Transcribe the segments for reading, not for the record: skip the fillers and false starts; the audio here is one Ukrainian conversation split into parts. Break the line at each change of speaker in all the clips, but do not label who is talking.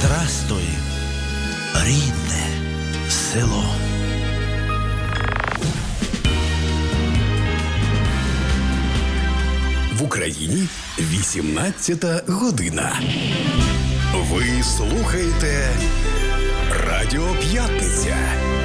Здрастуй, рідне село.
В Україні 18 година. Ви слухаєте Радіо П'ятниця.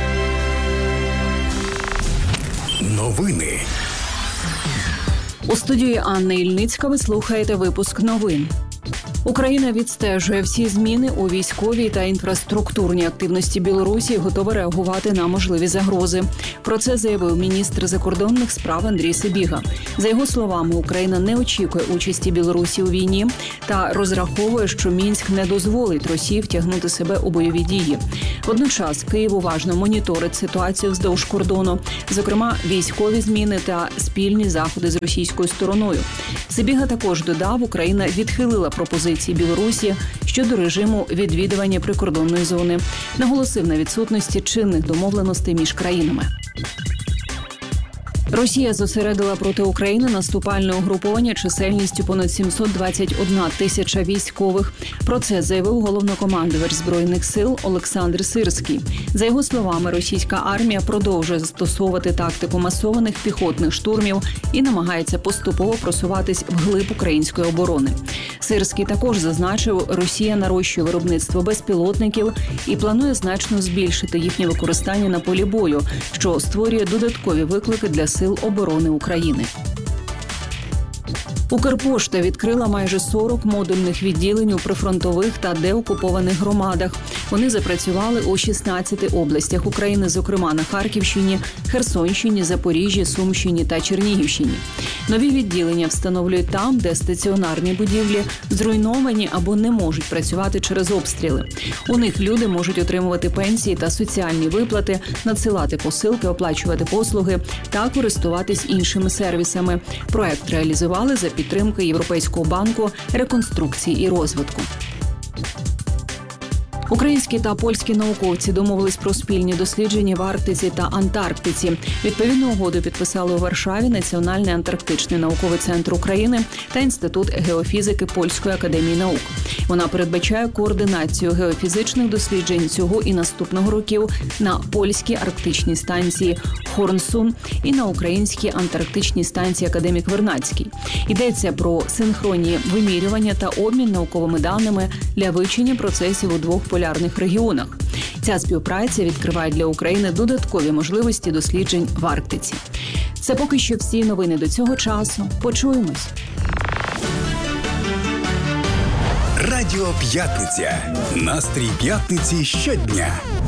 Новини.
У студії Анна Ільницька ви слухаєте випуск новин. Україна відстежує всі зміни у військовій та інфраструктурній активності Білорусі і готова реагувати на можливі загрози. Про це заявив міністр закордонних справ Андрій Сибіга. За його словами, Україна не очікує участі Білорусі у війні та розраховує, що Мінськ не дозволить Росії втягнути себе у бойові дії. Водночас Київ уважно моніторить ситуацію вздовж кордону, зокрема військові зміни та спільні заходи з російською стороною. Сибіга також додав, Україна відхилила пропозиції Білорусі щодо режиму відвідування прикордонної зони. Наголосив на відсутності чинних домовленостей між країнами. Росія зосередила проти України наступальне угруповання чисельністю понад 721 тисяча військових. Про це заявив головнокомандувач Збройних сил Олександр Сирський. За його словами, російська армія продовжує застосовувати тактику масованих піхотних штурмів і намагається поступово просуватись вглиб української оборони. Сирський також зазначив, Росія нарощує виробництво безпілотників і планує значно збільшити їхнє використання на полі бою, що створює додаткові виклики для Сил оборони України. Укрпошта відкрила майже 40 модульних відділень у прифронтових та деокупованих громадах. Вони запрацювали у 16 областях України, зокрема на Харківщині, Херсонщині, Запоріжжі, Сумщині та Чернігівщині. Нові відділення встановлюють там, де стаціонарні будівлі зруйновані або не можуть працювати через обстріли. У них люди можуть отримувати пенсії та соціальні виплати, надсилати посилки, оплачувати послуги та користуватись іншими сервісами. Проект реалізували за підтримки Європейського банку реконструкції і розвитку. Українські та польські науковці домовились про спільні дослідження в Арктиці та Антарктиці. Відповідну угоду підписали у Варшаві Національний антарктичний науковий центр України та Інститут геофізики Польської академії наук. Вона передбачає координацію геофізичних досліджень цього і наступного років на польській арктичній станції Хорнсун і на українській антарктичній станції Академік Вернадський. Йдеться про синхронні вимірювання та обмін науковими даними для вивчення процесів у двох полярних регіонах. Ця співпраця відкриває для України додаткові можливості досліджень в Арктиці. Це поки що всі новини до цього часу. Почуємось.
Радіо П'ятниця. Настрій п'ятниці щодня.